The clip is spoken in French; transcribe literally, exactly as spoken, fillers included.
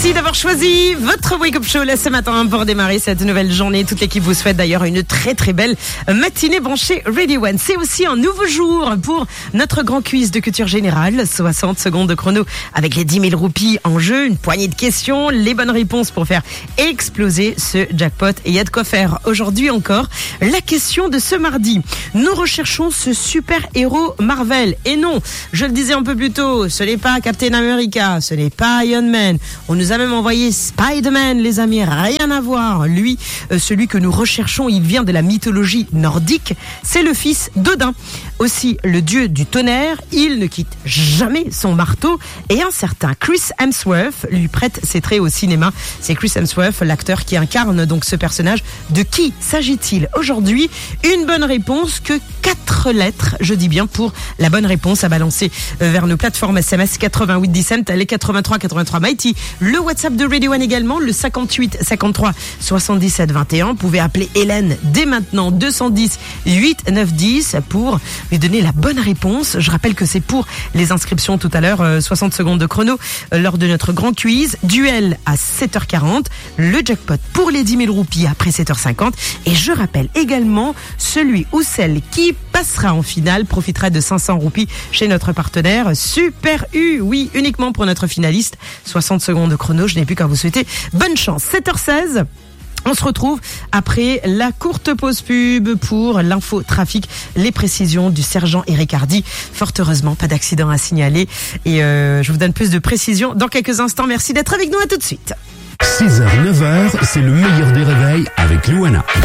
Merci d'avoir choisi votre Wake Up Show là ce matin pour démarrer cette nouvelle journée. Toute l'équipe vous souhaite d'ailleurs une très très belle matinée branchée Radio One. C'est aussi un nouveau jour pour notre grand quiz de culture générale. soixante secondes de chrono avec les dix mille roupies en jeu, une poignée de questions, les bonnes réponses pour faire exploser ce jackpot. Et il y a de quoi faire aujourd'hui encore. La question de ce mardi. Nous recherchons ce super-héros Marvel. Et non, je le disais un peu plus tôt, ce n'est pas Captain America, ce n'est pas Iron Man. On nous a même envoyé Spider-Man, les amis, rien à voir. Lui, euh, celui que nous recherchons, il vient de la mythologie nordique. C'est le fils d'Odin. Aussi, le dieu du tonnerre, il ne quitte jamais son marteau. Et un certain Chris Hemsworth lui prête ses traits au cinéma. C'est Chris Hemsworth, l'acteur qui incarne donc ce personnage. De qui s'agit-il aujourd'hui? Une bonne réponse, que quatre lettres, je dis bien, pour la bonne réponse à balancer vers nos plateformes S M S quatre-vingt-huit dix-sept, les quatre-vingt-trois quatre-vingt-trois Mighty, le WhatsApp de Radio One également, le cinquante-huit cinquante-trois soixante-dix-sept vingt et un. Vous pouvez appeler Hélène dès maintenant, deux cent dix huit neuf dix, pour lui donner la bonne réponse. Je rappelle que c'est pour les inscriptions tout à l'heure, euh, soixante secondes de chrono euh, lors de notre grand quiz. Duel à sept heures quarante, le jackpot pour les dix mille roupies après sept heures cinquante. Et je rappelle également, celui ou celle qui passera en finale profitera de cinq cents roupies chez notre partenaire Super U. Oui, uniquement pour notre finaliste. soixante secondes de chrono, je n'ai plus qu'à vous souhaiter bonne chance. sept heures seize. On se retrouve après la courte pause pub pour l'info trafic, les précisions du sergent Eric Hardy. Fort heureusement, pas d'accident à signaler. Et euh, je vous donne plus de précisions dans quelques instants. Merci d'être avec nous, à tout de suite. six heures neuf heures, c'est le meilleur des réveils avec Louana.